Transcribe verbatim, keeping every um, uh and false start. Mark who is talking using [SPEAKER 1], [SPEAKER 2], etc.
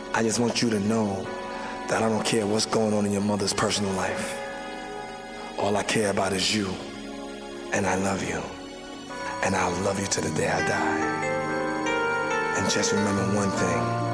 [SPEAKER 1] I just want you to know that I don't care what's going on in your mother's personal life. All I care about is you, and I love you, and I'll love you to the day I die. And just remember one thing.